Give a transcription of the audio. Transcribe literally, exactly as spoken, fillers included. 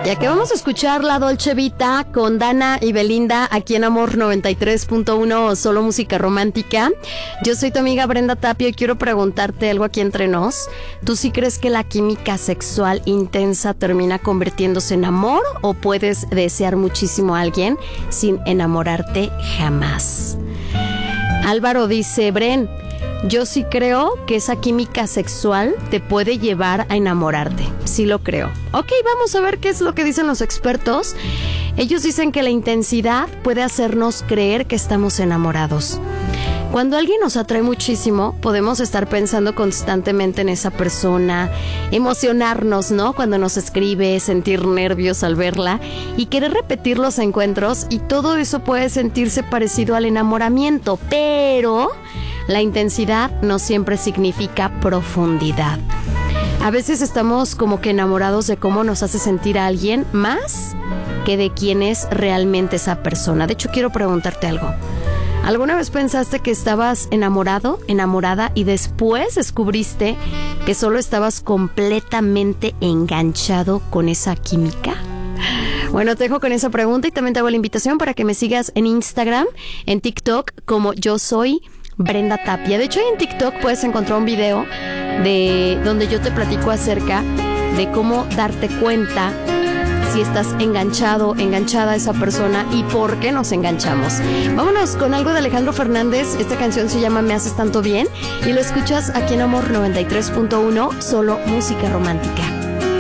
Y aquí vamos a escuchar la Dolce Vita con Dana y Belinda aquí en Amor noventa y tres punto uno, solo música romántica. Yo soy tu amiga Brenda Tapia y quiero preguntarte algo aquí entre nos. ¿Tú sí crees que la química sexual intensa termina convirtiéndose en amor o puedes desear muchísimo a alguien sin enamorarte jamás? Álvaro dice, Bren, yo sí creo que esa química sexual te puede llevar a enamorarte. Sí lo creo. Ok, vamos a ver qué es lo que dicen los expertos. Ellos dicen que la intensidad puede hacernos creer que estamos enamorados. Cuando alguien nos atrae muchísimo, podemos estar pensando constantemente en esa persona, emocionarnos, ¿no? Cuando nos escribe, sentir nervios al verla y querer repetir los encuentros, y todo eso puede sentirse parecido al enamoramiento, pero la intensidad no siempre significa profundidad. A veces estamos como que enamorados de cómo nos hace sentir a alguien más que de quién es realmente esa persona. De hecho, quiero preguntarte algo. ¿Alguna vez pensaste que estabas enamorado, enamorada y después descubriste que solo estabas completamente enganchado con esa química? Bueno, te dejo con esa pregunta y también te hago la invitación para que me sigas en Instagram, en TikTok, como yo soy Brenda Tapia. De hecho, en TikTok puedes encontrar un video de donde yo te platico acerca de cómo darte cuenta si estás enganchado, enganchada a esa persona y por qué nos enganchamos. Vámonos con algo de Alejandro Fernández. Esta canción se llama Me Haces Tanto Bien y lo escuchas aquí en Amor noventa y tres punto uno, solo música romántica.